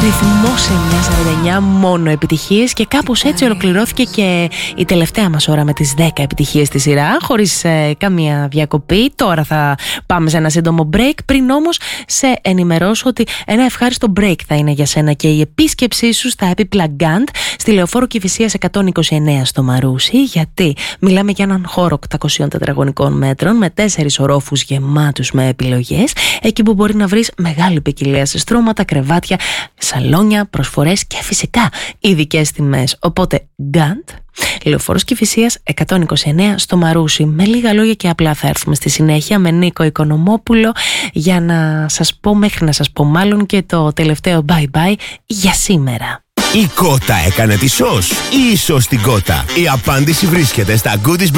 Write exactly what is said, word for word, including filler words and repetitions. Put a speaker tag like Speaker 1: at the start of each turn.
Speaker 1: Ρυθμός εννιά σαράντα εννιά, μόνο επιτυχίες, και κάπως έτσι ολοκληρώθηκε και η τελευταία μας ώρα με τις δέκα επιτυχίες στη σειρά, χωρίς ε, καμία διακοπή. Τώρα θα πάμε σε ένα σύντομο break. Πριν όμως σε ενημερώσω ότι ένα ευχάριστο break θα είναι για σένα και η επίσκεψή σου στα έπιπλα Γκαντ στη Λεωφόρο Κηφισίας εκατόν είκοσι εννέα στο Μαρούσι, γιατί μιλάμε για έναν χώρο οκτακόσιων τετραγωνικών μέτρων με τέσσερις ορόφους γεμάτους με επιλογές, εκεί που μπορεί να βρεις μεγάλη ποικιλία σε στρώματα, κρεβάτια, σαλόνια, προσφορές και φυσικά ειδικές τιμές. Οπότε Γκαντ, Λεωφόρος Κηφισίας εκατόν είκοσι εννέα στο Μαρούσι. Με λίγα λόγια και απλά θα έρθουμε στη συνέχεια με Νίκο Οικονομόπουλο για να σας πω, μέχρι να σας πω μάλλον, και το τελευταίο bye bye για σήμερα.
Speaker 2: Η κότα έκανε τη σως ή η σως την κότα? Η απάντηση βρίσκεται στα Goodies